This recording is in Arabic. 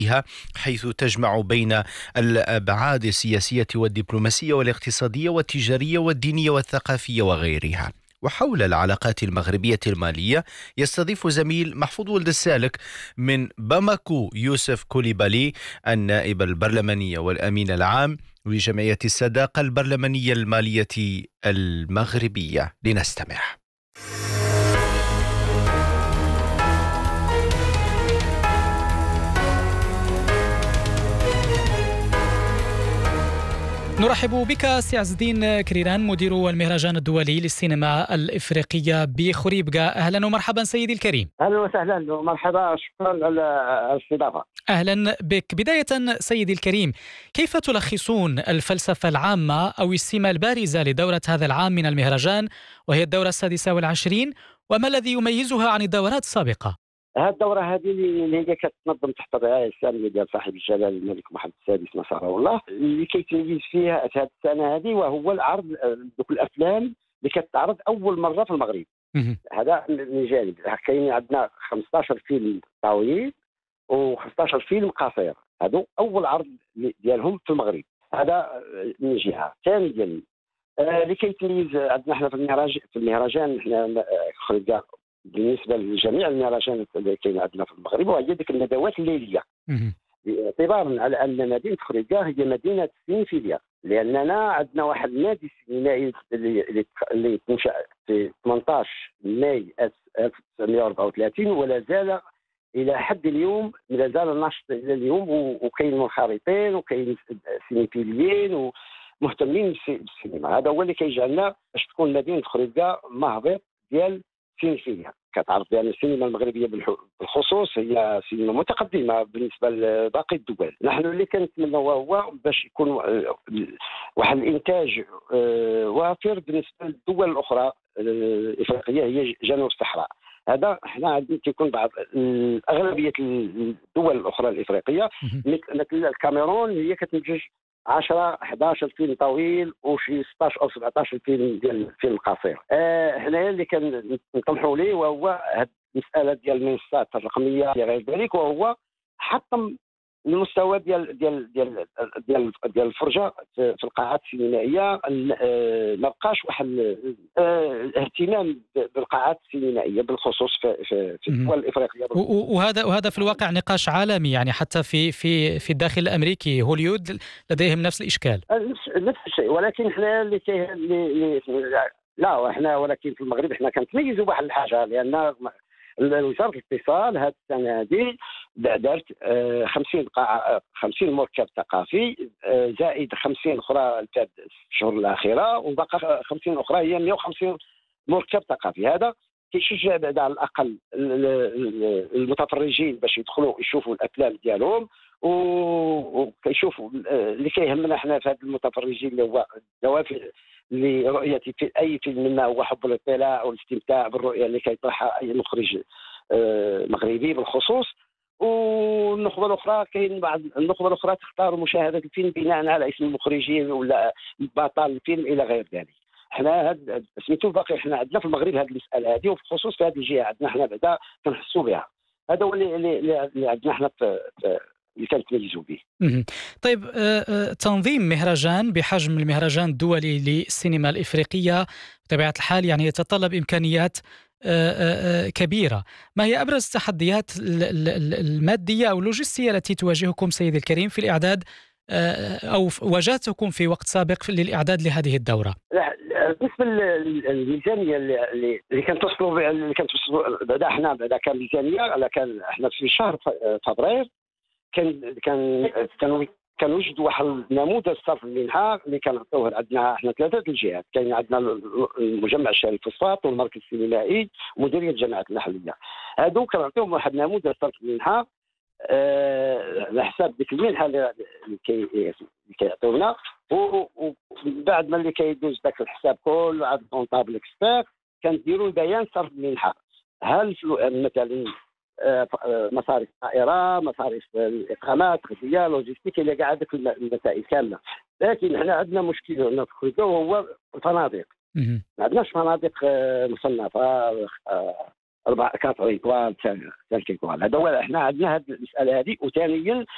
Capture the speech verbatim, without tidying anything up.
حيث تجمع بين الأبعاد السياسية والدبلوماسية والاقتصادية والتجارية والدينية والثقافية وغيرها. وحول العلاقات المغربية المالية يستضيف زميل محفوظ ولد السالك من باماكو يوسف كوليبالي، النائب البرلماني والأمين العام لجمعية الصداقة البرلمانية المالية المغربية. لنستمع. نرحب بك سي عز الدين كريران، مدير المهرجان الدولي للسينما الإفريقية بخريبكا. أهلا ومرحبا سيدي الكريم. أهلا وسهلا ومرحبا، شكرا على الاستضافة. أهلا بك. بداية سيدي الكريم، كيف تلخصون الفلسفة العامة أو السمة البارزة لدورة هذا العام من المهرجان، وهي الدورة السادسة والعشرين، وما الذي يميزها عن الدورات السابقة؟ هذه الدورة هذه اللي هي كتنظم تحت الرعاية السامية ديال صاحب الجلالة الملك محمد السادس نصره الله، اللي كيتميز فيها هذه السنة هذه وهو العرض دوك الأفلام اللي كتعرض أول مرة في المغرب. هذا من جانب كاين عندنا خمسطاش فيلم طويل و15 فيلم قصير، هذو أول عرض ديالهم في المغرب. هذا من جهة. ثانيا اللي كيتميز عندنا احنا في المهرجان في المهرجان احنا خريجة بالنسبه لجميع المهرجانات اللي كاين عندنا في المغرب، وهي ديك الندوات الليليه، باعتبارا على ان مدينه خريجه هي مدينه سينفيليا، لاننا عندنا واحد النادي سينمائي اللي اللي تنشا في ثمانطاش ماي ألف وتسعمائة وأربعة وثلاثين ولا زال الى حد اليوم لا زال ناشط الى اليوم، وكاين منخرطين وكاين سينفيليين ومهتمين بالسينما. هذا هو اللي كيجعلنا باش تكون مدينه خريجه مهبط ديال سينفيليا. كتعرف بأن السينما المغربية بالخصوص هي سينما متقدمة بالنسبة لباقي الدول. نحن اللي كنتمنوا هو باش يكون واحد الإنتاج وافر بالنسبة للدول الأخرى الإفريقية هي جنوب الصحراء. هذا احنا عندنا تيكون بعض أغلبية الدول الأخرى الإفريقية مثل الكاميرون هي كتنتج عشرة إحدى عشر فيلم طويل وشي ستطاش أو سبعطاش فيلم ديال فيلم قصير. آه حنايا اللي كنطمحوا ليه وهو هذه المساله ديال المنصات الرقميه الى غير ذلك، وهو حطم المستوى ديال ديال ديال ديال ديال الفرجه في القاعات السينمائيه. ما بقاش واحد اهتمام بالقاعات السينمائيه بالخصوص في في الدول الافريقيه. وهذا وهذا في الواقع نقاش عالمي، يعني حتى في في في الداخل الامريكي هوليود لديهم نفس الاشكال. نفس الشيء، ولكن احنا اللي اللي لا احنا ولكن في المغرب احنا كنتميزوا بواحد الحاجه، لان وزارة الاتصال هذه السنة هذه دارت خمسين قاعة خمسين مركب ثقافي زائد خمسين أخرى في الشهور الأخيرة، وبقى خمسين أخرى هي مئة وخمسين مركب ثقافي. هذا كيشجع بعد على الأقل المتفرجين باش يدخلوا يشوفوا الأفلام ديالهم، وكيشوفوا اللي كيهمنا احنا في هذه المتفرجين اللي هو الدوافع لرؤية في أي فيلم منا هو حب الاطلاع والاستمتاع بالرؤية اللي كيطرحها أي مخرج مغربي بالخصوص. والنخبة الأخرى كاين بعض النخبة الأخرى تختار مشاهدة الفيلم بناء على اسم المخرجين ولا بطل الفيلم إلى غير ذلك. احنا هاد سميتو باقي احنا عندنا في المغرب هذه المسألة هذه، وبخصوص في هذه الجهة عندنا احنا بعدا كنحسوا بها. هذا هو اللي اللي عندنا احنا في اللي كنتميزوا به. طيب، تنظيم مهرجان بحجم المهرجان الدولي للسينما الإفريقية بطبيعة الحال يعني يتطلب إمكانيات كبيرة. ما هي أبرز التحديات المادية أو اللوجستية التي تواجهكم سيدي الكريم في الإعداد أو واجهتكم في وقت سابق للإعداد لهذه الدورة؟ بالنسبة للميزانية اللي اللي كنتوصلوا اللي كنتوصلوا بعدا احنا بعدا كان ميزانية كان احنا في شهر فبراير كان كان كان كنوجد واحد نموذج صرف المنحة اللي كنعطيوه. عندنا احنا ثلاثه الجهات، كاين عندنا المجمع الشهري الفوسفات والمركز السينمائي ومديريه الجامعات المحليه. هادو كنعطيوهم واحد نموذج صرف المنحة أه على حساب ديك المنحه اللي كيعطيونا، ومن بعد ما اللي كيدوز داك الحساب كله عاد كونطابل اكسبير كنديروا بيان صرف المنحة. هل مثلا مصاريف الطائره، مصاريف الاقامات، غذاء، لوجيستيك، اللي كاع هذيك المسائل كامله. لكن احنا عندنا مشكل هنا في خريطه وهو الفنادق. ما عندناش فنادق مصنفه اربع كاتر ايطوال ثلاث ايطوال. هذا هو احنا عندنا هذه المساله هذه. وثانيا